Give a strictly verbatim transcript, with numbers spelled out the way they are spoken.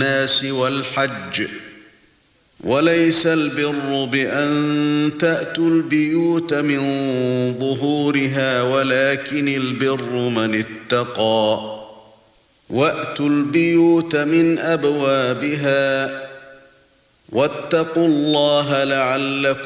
الناس والحج وليس البر بأن تأتوا البيوت من ظهورها ولكن البر من اتقى وأتوا البيوت من أبوابها واتقوا الله لعلكم